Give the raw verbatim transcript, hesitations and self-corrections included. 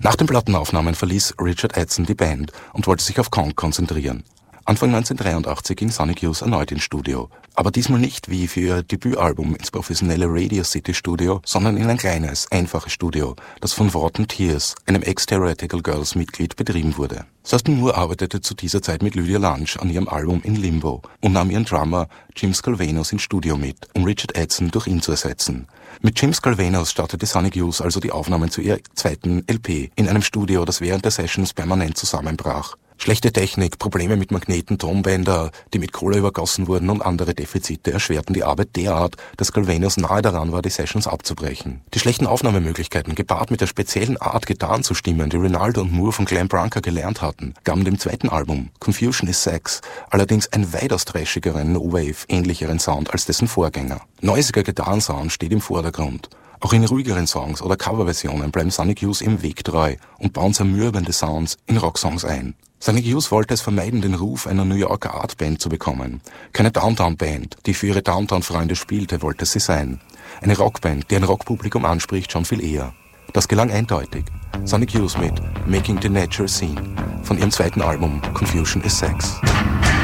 Nach den Plattenaufnahmen verließ Richard Edson die Band und wollte sich auf Kong konzentrieren. Anfang neunzehnhundertdreiundachtzig ging Sonic Youth erneut ins Studio, aber diesmal nicht wie für ihr Debütalbum ins professionelle Radio City Studio, sondern in ein kleines, einfaches Studio, das von Wharton Tears, einem Ex-Theoretical Girls Mitglied, betrieben wurde. Thurston Moore arbeitete zu dieser Zeit mit Lydia Lunch an ihrem Album In Limbo und nahm ihren Drummer Jim Scalvanos ins Studio mit, um Richard Edson durch ihn zu ersetzen. Mit Jim Scalvanos startete Sonic Youth also die Aufnahmen zu ihrer zweiten L P in einem Studio, das während der Sessions permanent zusammenbrach. Schlechte Technik, Probleme mit Magneten, Tonbänder, die mit Kohle übergossen wurden und andere Defizite erschwerten die Arbeit derart, dass Scalvanos nahe daran war, die Sessions abzubrechen. Die schlechten Aufnahmemöglichkeiten, gepaart mit der speziellen Art, Gitarren zu stimmen, die Rinaldo und Moore von Glenn Branca gelernt hatten, gaben dem zweiten Album, Confusion is Sex, allerdings einen weitaus trashigeren, No-Wave-ähnlicheren Sound als dessen Vorgänger. Neusiger Gitarrensound steht im Vordergrund. Auch in ruhigeren Songs oder Coverversionen bleiben Sonic Youth im Weg treu und bauen zermürbende Sounds in Rocksongs ein. Sonic Youth wollte es vermeiden, den Ruf einer New Yorker Artband zu bekommen. Keine Downtown-Band, die für ihre Downtown-Freunde spielte, wollte sie sein. Eine Rockband, die ein Rockpublikum anspricht, schon viel eher. Das gelang eindeutig. Sonic Youth mit Making the Natural Scene von ihrem zweiten Album Confusion is Sex.